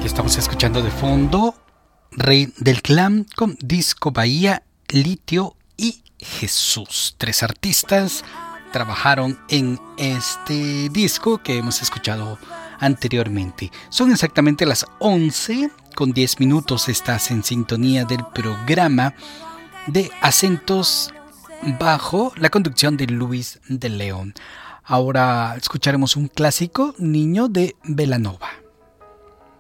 Estamos escuchando de fondo Rey del Clan con Disco Bahía, Litio y Jesús. 3 artistas trabajaron en este disco que hemos escuchado anteriormente. Son exactamente las 11:10. Estás en sintonía del programa de Acentos bajo la conducción de Luis de León. Ahora escucharemos un clásico, Niño de Belanova.